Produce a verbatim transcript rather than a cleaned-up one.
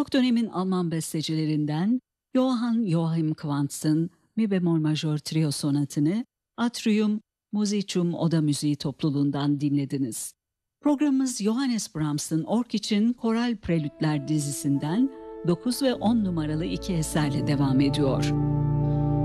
Barok dönemin Alman bestecilerinden Johann Joachim Quantz'ın Mi bemol majör trio sonatını Atrium Musicum Oda Müziği topluluğundan dinlediniz. Programımız Johannes Brahms'ın Ork için Koral Prelütler dizisinden dokuz ve on numaralı iki eserle devam ediyor.